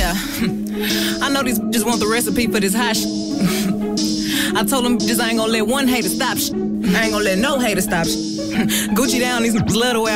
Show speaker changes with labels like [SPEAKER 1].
[SPEAKER 1] Yeah. I know these just want the recipe for this hot I told them just I ain't gonna let one hater stop I ain't gonna let no hater stop Gucci down, these love the way